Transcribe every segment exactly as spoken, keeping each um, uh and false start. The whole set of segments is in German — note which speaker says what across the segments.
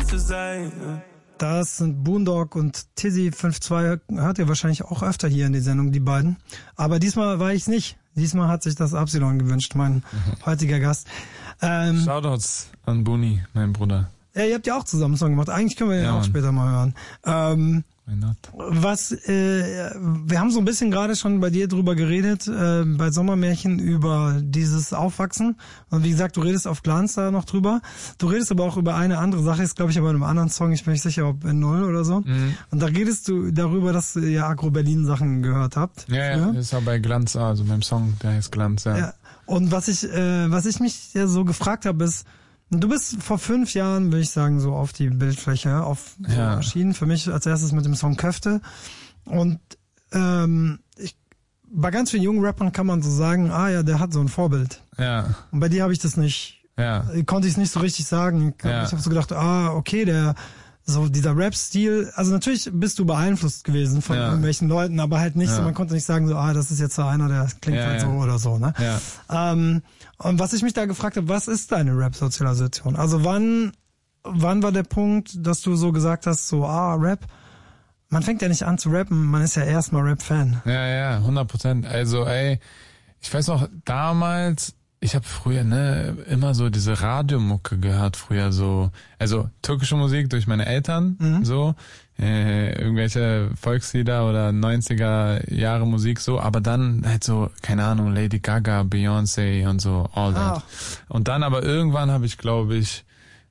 Speaker 1: zu sein.
Speaker 2: Das sind Boondog und Tizzy fünf zwei, hört ihr wahrscheinlich auch öfter hier in die Sendung, die beiden. Aber diesmal war ich's nicht. Diesmal hat sich das Absilon gewünscht, mein mhm. heutiger Gast. Ähm,
Speaker 3: Shoutouts an Buni, mein Bruder.
Speaker 2: Ja, ihr habt ja auch zusammen einen Song gemacht. Eigentlich können wir den ja, auch Mann. später mal hören. Ähm, was, äh, wir haben so ein bisschen gerade schon bei dir drüber geredet, äh, bei Sommermärchen über dieses Aufwachsen. Und wie gesagt, du redest auf Glanz da noch drüber. Du redest aber auch über eine andere Sache, ist glaube ich aber in einem anderen Song, ich bin nicht sicher, ob in Null oder so. Mhm. Und da redest du darüber, dass ihr ja Agro-Berlin-Sachen gehört habt.
Speaker 3: Ja, ja, ja, das ist auch bei Glanz, also beim Song, der heißt Glanz, ja. ja.
Speaker 2: Und was ich, äh, was ich mich ja so gefragt habe, ist, du bist vor fünf Jahren, würde ich sagen, so auf die Bildfläche auf so ja. erschienen. Für mich als erstes mit dem Song Köfte. Und ähm, ich, bei ganz vielen jungen Rappern kann man so sagen, ah ja, der hat so ein Vorbild.
Speaker 3: Ja.
Speaker 2: Und bei dir habe ich das nicht,
Speaker 3: ja.
Speaker 2: konnte ich es nicht so richtig sagen. Ich, ja. ich habe so gedacht, ah, okay, der so dieser Rap-Stil, also natürlich bist du beeinflusst gewesen von ja. irgendwelchen Leuten, aber halt nicht ja. so, man konnte nicht sagen so, ah, das ist jetzt so einer, der klingt ja, halt ja. so oder so, ne?
Speaker 3: Ja.
Speaker 2: Ähm, und was ich mich da gefragt habe, was ist deine Rap-Sozialisation? Also wann, wann war der Punkt, dass du so gesagt hast, so, ah, Rap, man fängt ja nicht an zu rappen, man ist ja erstmal Rap-Fan.
Speaker 3: Ja, ja, hundert Prozent. Also, ey, ich weiß noch, damals, ich habe früher ne immer so diese Radiomucke gehört, früher so, also türkische Musik durch meine Eltern, mhm. so, äh, irgendwelche Volkslieder oder neunziger Jahre Musik so, aber dann halt so, keine Ahnung, Lady Gaga, Beyoncé und so, all that. Oh. Und dann aber irgendwann habe ich, glaube ich,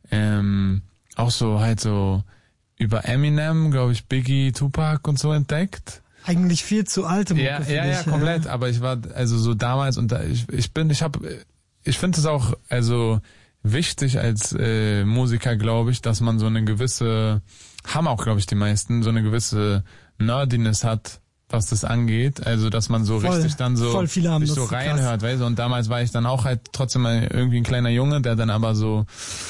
Speaker 3: ähm, auch so halt so über Eminem, glaube ich, Biggie, Tupac und so entdeckt.
Speaker 2: Eigentlich viel zu alte Mucke
Speaker 3: ja,
Speaker 2: für
Speaker 3: ja,
Speaker 2: dich.
Speaker 3: Ja, komplett. Ja. Aber ich war also so damals und da, ich, ich bin, ich habe, ich finde es auch also wichtig als äh, Musiker, glaube ich, dass man so eine gewisse, haben auch, glaube ich, die meisten, so eine gewisse Nerdiness hat, was das angeht. Also dass man so voll, richtig dann so
Speaker 2: voll viele haben
Speaker 3: sich so reinhört, weißt du. Und damals war ich dann auch halt trotzdem mal irgendwie ein kleiner Junge, der dann aber so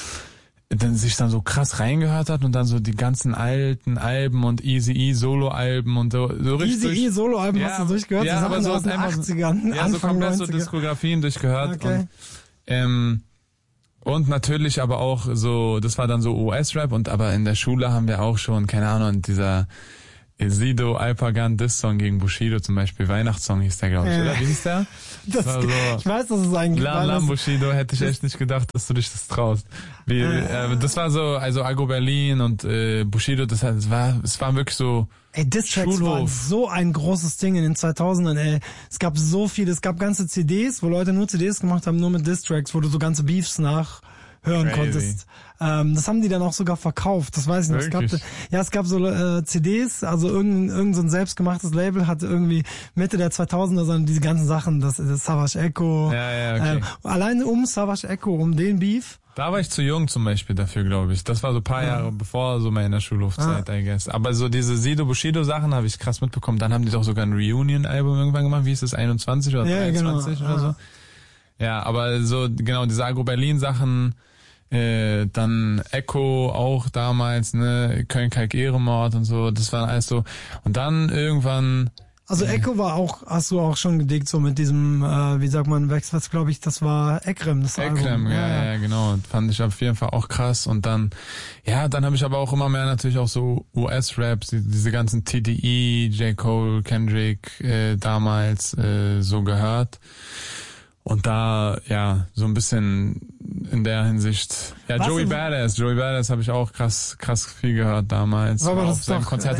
Speaker 3: dann sich dann so krass reingehört hat und dann so die ganzen alten Alben und Eazy-E Solo-Alben und so, so richtig.
Speaker 2: Eazy-E Solo-Alben ja, hast du durchgehört?
Speaker 3: Ja, aber so aus den achtzigern. Ja, Anfang so komplett neunziger. So Diskografien durchgehört.
Speaker 2: Okay.
Speaker 3: Und, ähm, und natürlich aber auch so, das war dann so U S-Rap und aber in der Schule haben wir auch schon, keine Ahnung, dieser Sido Alpagan Diss-Song gegen Bushido zum Beispiel, Weihnachtssong hieß der, glaube ich, äh, oder? Wie hieß der?
Speaker 2: Das, das so, ich weiß, dass es eigentlich
Speaker 3: war. Lam Lam Bushido, hätte ich echt nicht gedacht, dass du dich das traust. Wie, äh, äh, das war so, also Agro Berlin und äh, Bushido, das, das war, es war wirklich so.
Speaker 2: Ey, Diss-Tracks waren so ein großes Ding in den zweitausendern, ey. Es gab so viel, es gab ganze C Ds, wo Leute nur C Ds gemacht haben, nur mit Diss-Tracks, wo du so ganze Beefs nach hören Crazy. konntest. Ähm, das haben die dann auch sogar verkauft, das weiß ich noch. Es gab, ja, es gab so äh, C Ds, also irgendein, irgendein so ein selbstgemachtes Label hatte irgendwie Mitte der zweitausender so diese ganzen Sachen, das, das Savage Echo.
Speaker 3: Ja, ja, okay.
Speaker 2: Ähm, alleine um Savage Echo, um den Beef.
Speaker 3: Da war ich zu jung zum Beispiel dafür, glaube ich. Das war so ein paar ja. Jahre bevor so meiner Schulhofzeit, ah. I guess. Aber so diese Sido Bushido Sachen habe ich krass mitbekommen. Dann haben die doch sogar ein Reunion-Album irgendwann gemacht. Wie ist das? einundzwanzig oder
Speaker 2: ja,
Speaker 3: dreiundzwanzig
Speaker 2: genau.
Speaker 3: oder so? Ja, aber so, genau, diese Agro-Berlin-Sachen, äh, dann Echo auch damals, ne, Köln-Kalk-Ehremord und so, das war alles so. Und dann irgendwann...
Speaker 2: Also Echo war auch, hast du auch schon gedickt, so mit diesem, äh, wie sagt man, was glaube ich, das war Ekrem, das
Speaker 3: Ekrem,
Speaker 2: Album.
Speaker 3: ja, ja, ja, genau. Fand ich auf jeden Fall auch krass. Und dann, ja, dann habe ich aber auch immer mehr natürlich auch so U S-Raps, die, diese ganzen T D E, J. Cole, Kendrick äh, damals äh, so gehört. Und da, ja, so ein bisschen in der Hinsicht, ja, was Joey Badass, Joey Badass habe ich auch krass, krass viel gehört damals.
Speaker 2: Aber
Speaker 3: war
Speaker 2: das
Speaker 3: auf seinem
Speaker 2: doch
Speaker 3: Konzert im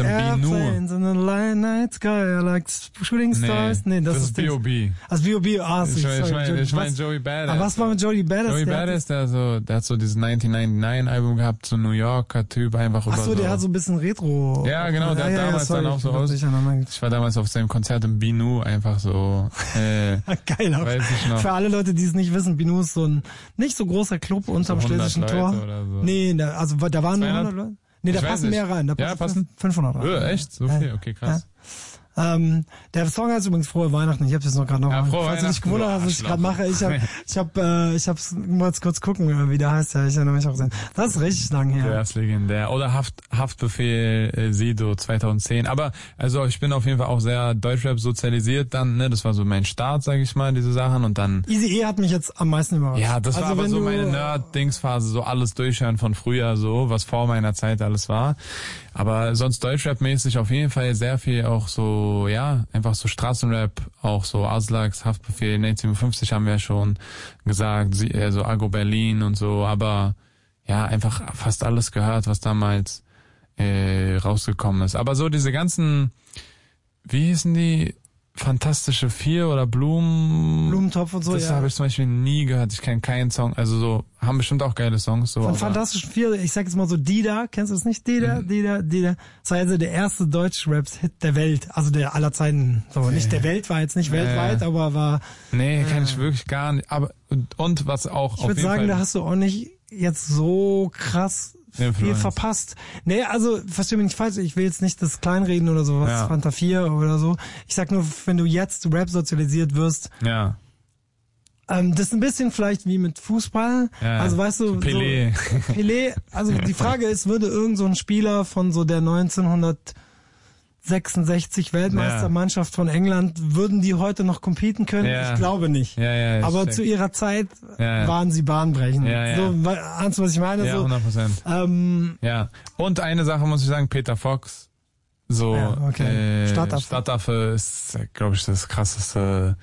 Speaker 3: B-Nur.
Speaker 2: Night Sky, like Shooting Stars. Nee,
Speaker 3: nee das,
Speaker 2: das
Speaker 3: ist B O B
Speaker 2: Also B O B, ah,
Speaker 3: ich meine, ich meine ich mein Joey Badass.
Speaker 2: Aber was war mit Joey Badass?
Speaker 3: Joey Badass, der so, der hat so dieses neunzehnhundertneunundneunzig Album gehabt, so New Yorker Typ, einfach
Speaker 2: Ach
Speaker 3: über
Speaker 2: so, der hat so ein bisschen Retro.
Speaker 3: Ja, genau, der
Speaker 2: ja,
Speaker 3: hat
Speaker 2: ja,
Speaker 3: damals
Speaker 2: sorry,
Speaker 3: dann auch so aus. Ich war damals auf seinem Konzert im B-Nu einfach so, äh,
Speaker 2: geil auch.
Speaker 3: Weiß ich noch.
Speaker 2: Für alle Leute, die es nicht wissen, B-Nu ist so ein nicht so großer Club unterm Schlesischen Tor.
Speaker 3: Oder so.
Speaker 2: Nee, da, also da waren nur hundert Leute. Nee, da passen mehr rein. Da
Speaker 3: ja, passen
Speaker 2: fünfhundert rein.
Speaker 3: Öh, echt? So viel? Okay, krass.
Speaker 2: Ähm, der Song heißt übrigens Frohe Weihnachten. Ich habe jetzt noch gerade noch
Speaker 3: ja,
Speaker 2: mal.
Speaker 3: Falls
Speaker 2: du dich gewundert hast, was ich gerade mache. Ich habe, ich habe, äh, ich habe mal kurz gucken, wie der heißt. Ja, ich erinnere mich auch sehr. Das ist richtig lang her.
Speaker 3: Der ist legendär. Oder Haft, Haftbefehl äh, Sido zweitausendzehn. Aber also ich bin auf jeden Fall auch sehr Deutschrap sozialisiert. Dann, ne, das war so mein Start, sage ich mal, diese Sachen. Und dann.
Speaker 2: Eazy-E hat mich jetzt am meisten überrascht.
Speaker 3: Ja, das
Speaker 2: also
Speaker 3: war aber so
Speaker 2: du,
Speaker 3: meine Nerd-Dingsphase, so alles durchhören von früher, so was vor meiner Zeit alles war. Aber sonst Deutschrap-mäßig auf jeden Fall sehr viel auch so, ja, einfach so Straßenrap, auch so Aslaks, Haftbefehl, neunzehnhundertfünfzig haben wir ja schon gesagt, so also Agro Berlin und so, aber ja, einfach fast alles gehört, was damals äh, rausgekommen ist. Aber so diese ganzen, wie hießen die, Fantastische Vier oder Blumen...
Speaker 2: Blumentopf und so,
Speaker 3: das
Speaker 2: ja.
Speaker 3: Das habe ich zum Beispiel nie gehört. Ich kenne keinen Song. Also so, haben bestimmt auch geile Songs. So,
Speaker 2: Von Fantastischen Vier, ich sag jetzt mal so Dida, kennst du das nicht? Dida, mhm. Dida, Dida. Das war also der erste Deutsch-Raps-Hit der Welt, also der aller Zeiten. So, okay. Nicht der Welt, war jetzt nicht äh. weltweit, aber war...
Speaker 3: Nee,
Speaker 2: äh,
Speaker 3: kann ich wirklich gar nicht. Aber und, und was auch...
Speaker 2: Ich würde sagen, Fall da hast du auch nicht jetzt so krass... Influence. Viel verpasst. Nee, also, versteh mich nicht falsch, ich will jetzt nicht das kleinreden oder sowas, ja. Fanta vier oder so. Ich sag nur, wenn du jetzt Rap sozialisiert wirst,
Speaker 3: ja.
Speaker 2: ähm, das ist ein bisschen vielleicht wie mit Fußball. Ja. Also weißt du,
Speaker 3: Pelé.
Speaker 2: So, Pelé, also die Frage ist, würde irgend so ein Spieler von so der neunzehnhundertsechsundsechzig Weltmeistermannschaft ja. von England, würden die heute noch competen können?
Speaker 3: Ja.
Speaker 2: Ich glaube nicht.
Speaker 3: Ja, ja,
Speaker 2: aber
Speaker 3: check.
Speaker 2: Zu ihrer Zeit
Speaker 3: ja.
Speaker 2: waren sie bahnbrechend.
Speaker 3: Ja, ja.
Speaker 2: So, ahnst du, was ich meine?
Speaker 3: Ja,
Speaker 2: so,
Speaker 3: hundert Prozent.
Speaker 2: Ähm,
Speaker 3: ja. Und eine Sache muss ich sagen, Peter Fox, so
Speaker 2: ja, okay.
Speaker 3: äh,
Speaker 2: Stadtaffe.
Speaker 3: Stadtaffe ist, glaube ich, das krasseste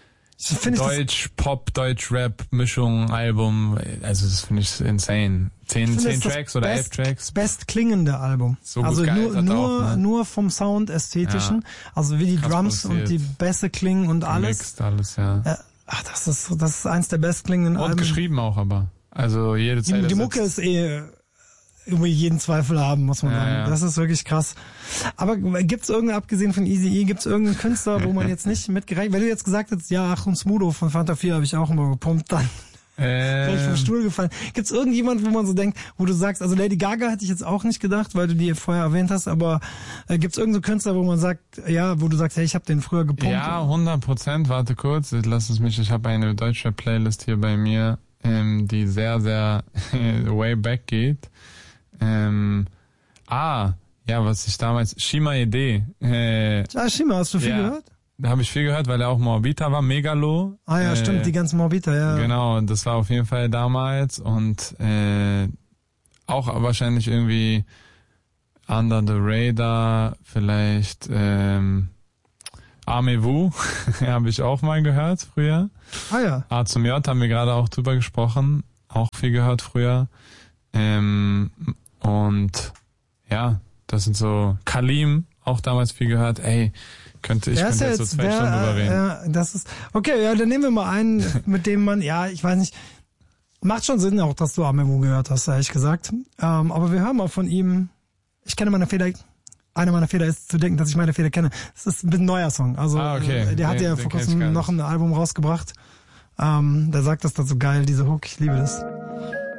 Speaker 3: Deutsch, Pop, Deutsch, Rap, Mischung, Album. Also das finde ich insane. Zehn, zehn Tracks oder elf Tracks.
Speaker 2: Das bestklingende Album.
Speaker 3: So gut
Speaker 2: also nur, nur,
Speaker 3: auch, ne?
Speaker 2: nur vom Sound ästhetischen. Ja. Also wie die Krass Drums produziert. Und die Bässe klingen und alles.
Speaker 3: Gemixt alles, ja.
Speaker 2: ja. Ach, das ist, das ist eins der bestklingenden
Speaker 3: und
Speaker 2: Alben.
Speaker 3: Und geschrieben auch aber. Also jede Zeit.
Speaker 2: Die, die Mucke ist eh über jeden Zweifel haben, muss man
Speaker 3: ja,
Speaker 2: sagen.
Speaker 3: Ja.
Speaker 2: Das ist wirklich krass. Aber gibt's irgendeinen, abgesehen von Eazy-E, gibt's irgendeinen Künstler, wo man jetzt nicht mitgerechnet, wenn du jetzt gesagt hast, ja, Ach und Smudo von Fanta vier habe ich auch immer gepumpt, dann
Speaker 3: äh.
Speaker 2: wäre ich vom Stuhl gefallen. Gibt's irgendjemand, wo man so denkt, wo du sagst, also Lady Gaga hätte ich jetzt auch nicht gedacht, weil du die vorher erwähnt hast, aber äh, gibt's irgendeinen Künstler, wo man sagt, ja, wo du sagst, hey, ich habe den früher gepumpt?
Speaker 3: Ja, hundert Prozent. Warte kurz, lass es mich, ich habe eine deutsche Playlist hier bei mir, ähm, die sehr, sehr way back geht. Ähm, ah, ja, was ich damals, Shima Ede. Äh,
Speaker 2: ah, Shima, hast du viel
Speaker 3: ja,
Speaker 2: gehört?
Speaker 3: Da habe ich viel gehört, weil er auch Moabiter war, Megalo.
Speaker 2: Ah ja, äh, stimmt, die ganzen Moabiter, ja.
Speaker 3: Genau, das war auf jeden Fall damals und äh, auch wahrscheinlich irgendwie Under the Radar, vielleicht ähm, Amewu, habe ich auch mal gehört früher.
Speaker 2: Ah ja.
Speaker 3: A zum J haben wir gerade auch drüber gesprochen, auch viel gehört früher. Ähm, und ja, das sind so Kalim, auch damals viel gehört. Ey, könnte ich könnte jetzt so zwei der, Stunden drüber reden.
Speaker 2: Ja, das ist okay. Ja, dann nehmen wir mal einen, mit dem man, ja, ich weiß nicht, macht schon Sinn auch, dass du Amewu gehört hast, ehrlich gesagt. Ähm, aber wir hören mal von ihm. Ich kenne meine Fehler. Einer meiner Fehler ist zu denken, dass ich meine Fehler kenne. Das ist ein neuer Song. Also
Speaker 3: ah, okay.
Speaker 2: der hat
Speaker 3: den,
Speaker 2: ja vor kurzem noch ein Album rausgebracht. Ähm, der sagt das da so geil, diese Hook. Ich liebe das.